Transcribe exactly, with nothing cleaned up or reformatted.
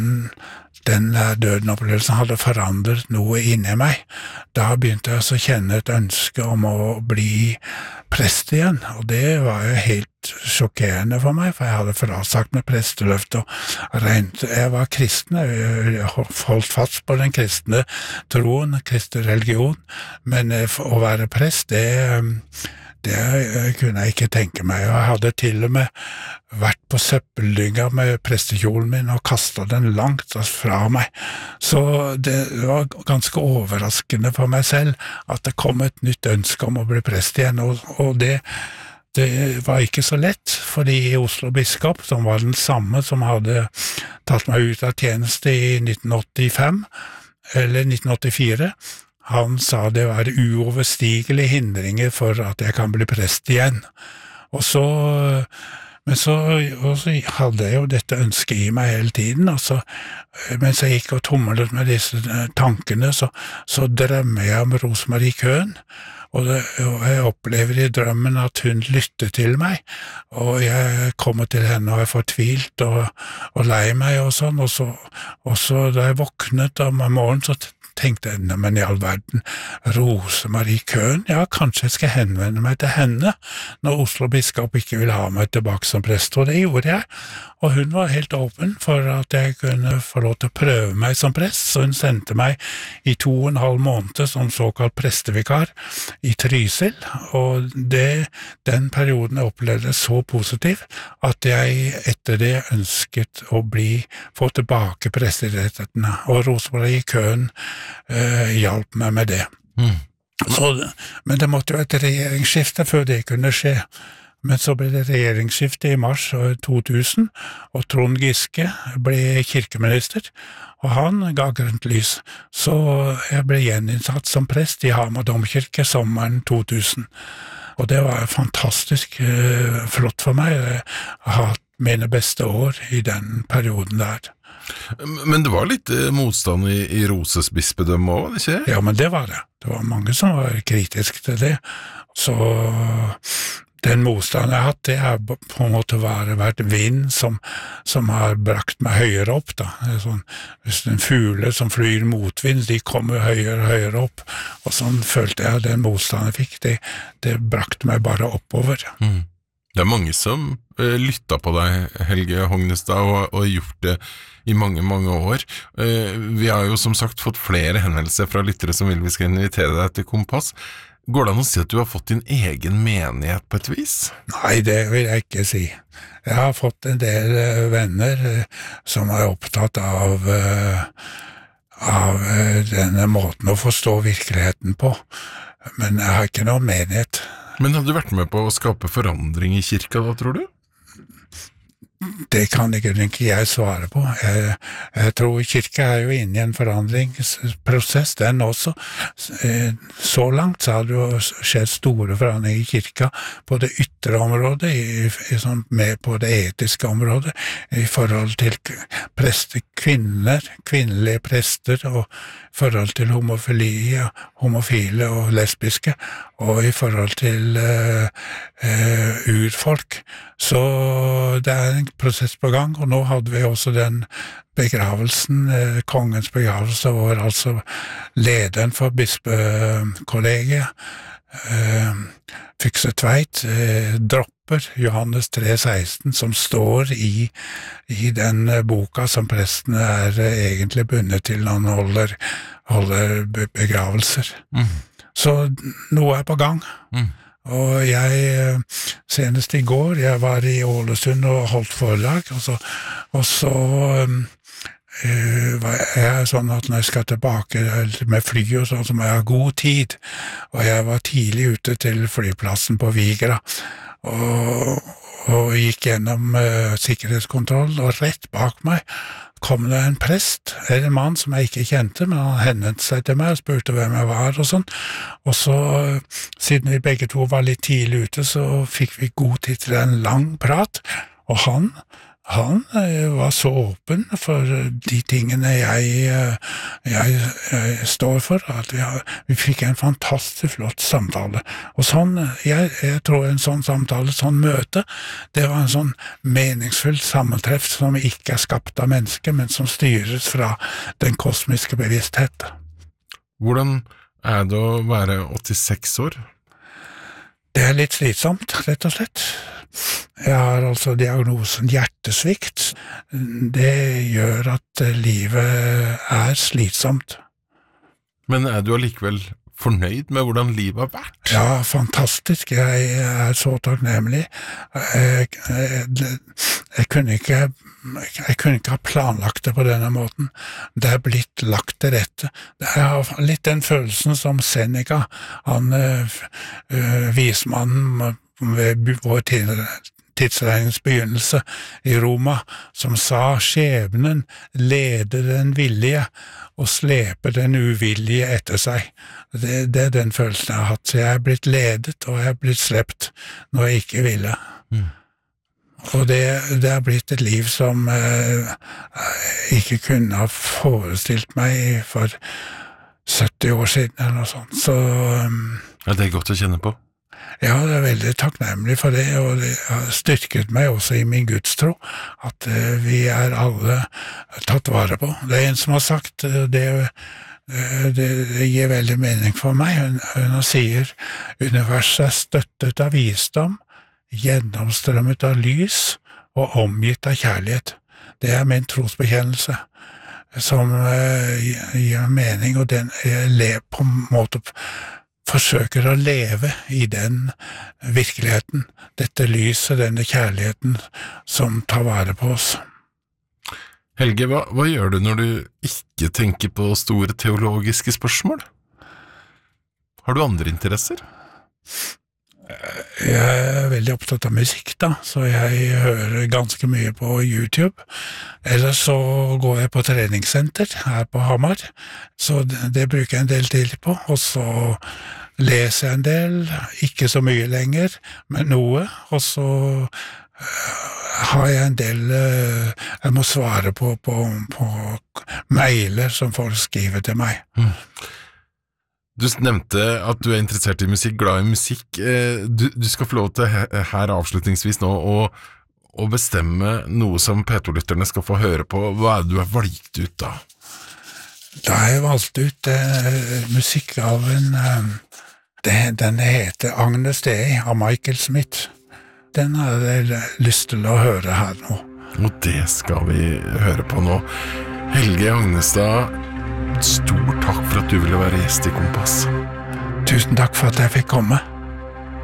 den døden-opplevelsen hadde forandret noe inni meg. Da begynte jeg å kjenne et ønske om å bli prest igjen, og det var jo helt sjokkerende for meg, for jeg hadde frasagt med presteløft og regnet. Jeg var kristen, jeg holdt fast på den kristne troen, kristne religion, men å være prest, det, det kunne jeg ikke tenke meg. Jeg hadde til og med vært på søppeldynga med prestekjolen min og kastet den langt fra meg. Så det var ganske overraskende for meg selv at det kom et nytt ønske om å bli prest igjen, og, og det, det var ikke så lett, fordi Oslo biskop, som var den samme som hadde tatt meg ut av tjeneste i nitten åttifem, eller nitten åttifire, han sa det var uoverstigelige hindringer for at jeg kan bli prest igjen. Og så Men så, så hadde jeg jo dette ønsket i meg hele tiden, og så, mens jeg gikk og tumlet med disse tankene, så, så drømmer jeg om Rosemarie Köhn, og, det, og jeg opplever i drømmen at hun lytter til meg, og jeg kommer til henne og er fortvilt og, og lei meg og sånn, og så, og så da jeg våknet om morgenen, så tenkte jeg, men i all verden, Rosemarie Köhn, ja, kanskje jeg skal henvende meg til henne, når Oslo biskop ikke vil ha meg tilbake som prest, og det gjorde jeg, og hun var helt åpen for at jeg kunne få lov til å prøve meg som prest, så hun sendte meg i to og en halv måned som såkalt prestevikar i Trysil, og det, den perioden jeg opplevde så positiv, at jeg etter det ønsket å bli, få tilbake presterettighetene, og Rosemarie Köhn Uh, hjalp meg med det. Mm. Så, men det måtte jo et regjeringsskifte før det kunne skje. Men så ble det regjeringsskifte i mars to tusen, og Trond Giske ble kirkeminister, og han ga grønt lys. Så jeg ble gjeninnsatt som prest i Hamar domkirke sommeren to tusen. Og det var fantastisk uh, flott for meg. Jeg har hatt mine beste år i den perioden der. Men det var litt motstand i, i Roses bispedømme også, ikke? Ja, men det var det. Det var mange som var kritiske til det. Så den motstanden jeg har hatt, det har på en måte vært, vært vind som, som har brakt meg høyere opp. Da. Sånn, hvis en fugle som flyr motvind, de kommer høyere og høyere opp. Og sånn følte jeg at den motstanden jeg fikk, det, det brakte meg bare oppover. Mm. Det er mange som uh, lyttet på deg, Helge Hognestad, og, og gjort det i mange, mange år. Uh, vi har jo som sagt fått flere henvendelser fra lyttere som vil vi skal invitere deg til Kompass. Går det an å si at du har fått din egen menighet på et vis? Nei, det vil jeg ikke si. Jeg har fått en del uh, venner uh, som er opptatt av, uh, av uh, denne måten å forstå virkeligheten på, men jeg har ikke noen menighet. Men hadde du vært med på å skape forandring i kirka da, tror du? Det kan ikke, ikke jeg svare på. Jeg, jeg tror kirka er jo inne i en forandringsprosess, den også. Så langt så har det jo skjedd store forandringer i kirka på det ytre området, i, i, sånn, med på det etiske området, i forhold til prester, kvinner, kvinnelige prester, og forhold til homofili, homofile og lesbiske, og i forhold til uh, uh, urfolk. Så det er en prosess på gang, og nå hadde vi også den begravelsen, uh, kongens begravelse, hvor altså lederen for bispekollegiet, uh, Fykse Tveit, uh, dropper Johannes tre seksten, som står i, i den boka som presten er uh, egentlig bundet til når han holder, holder begravelser. Mm. Så noe er på gang. Mm. Og jeg, senest i går, jeg var i Ålesund og holdt foredrag, og så, og så um, uh, var jeg sånn at når jeg skal tilbake med fly og sånn, så må jeg ha god tid. Og jeg var tidlig ute til flyplassen på Vigra, og, og gikk gjennom uh, sikkerhetskontroll, og rett bak meg kom det en prest, en mann som jeg ikke kjente, men han henvendte seg til meg og spurte hvem jeg var og sånn. Og så, siden vi begge to var litt tidlig ute, så fikk vi god tid til en lang prat, og han Han eh, var så åpen for de tingene jeg, eh, jeg, jeg står for, at vi, har, vi fikk en fantastisk flott samtale. Og sånn, jeg, jeg tror en sånn samtale, sånn møte, det var en sånn meningsfull sammentreff som ikke er skapt av mennesker, men som styres fra den kosmiske bevissthet. Hvordan er det å være åttiseks år? Det er litt slitsomt, rett og slett. Jeg har altså diagnosen hjertesvikt. Det gjør at livet er slitsomt. Men er du allikevel fornøyd med hvordan livet har vært? Ja, fantastisk. Jeg er så takknemlig. Jeg, jeg, jeg, kunne ikke, jeg kunne ikke ha planlagt det på denne måten. Det er blitt lagt til rette. Det er litt den følelsen som Seneca, han øh, vismannen ved vår tidsregnings begynnelse i Roma, som sa skjebnen leder den villige og sleper den uvillige etter seg. Det, det er den følelsen jeg har hatt. Så jeg er blitt ledet, og jeg er blitt slept når jeg ikke ville. Mm. Og det, det er blitt et liv som eh, jeg ikke kunne ha forestilt meg for sytti år siden, eller noe sånt. Så, um, ja, det er godt å kjenne på. Ja, jeg er veldig takknemlig for det, og det har styrket meg også i min gudstro, at uh, vi er alle tatt vare på. Det er en som har sagt, uh, det, uh, det, det gir veldig mening for meg. Hun, hun sier, universet er støttet av visdom, gjennomstrømmet av lys og omgitt av kjærlighet. Det er min trosbekjennelse som uh, gir mening, og den jeg lever på en måte forsøker å leve i den virkeligheten, dette lyset, denne kjærligheten som tar vare på oss. Helge, hva, hva gjør du når du ikke tenker på store teologiske spørsmål? Har du andre interesser? Jeg er veldig opptatt av musikk, da, så jeg hører ganske mye på YouTube. Ellers så går jeg på treningssenter her på Hamar, så det, det bruker jeg en del tid på, og så leser jeg en del, ikke så mye lenger, men noe, og så har jeg en del, jeg må svare på, på, på mailer som folk skriver til meg. Mm. Du nevnte at du er interessert i musikk, glad i musikk. Du, du skal få lov til her avslutningsvis nå å, å bestemme noe som P to-lytterne skal få høre på. Hva er det du har valgt ut da? Da har jeg valgt ut eh, musikk av en, eh, det, den heter Agnes Dei av Michael Smith. Den har jeg lyst til å høre her nå. Og det skal vi høre på nå. Helge Agnestad, stor takk for at du ville være gjest i Kompass. Tusen takk for at jeg fikk komme.